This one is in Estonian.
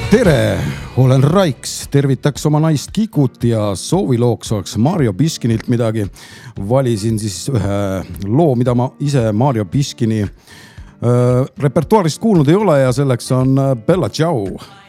Tere, olen Raiks, tervitaks oma naist Kikut ja soovilooks oleks Mario Biskinilt midagi. Valisin siis ühe loo, mida ma ise Mario Biskini repertuaarist kuulnud ei ole ja selleks on Bella Ciao.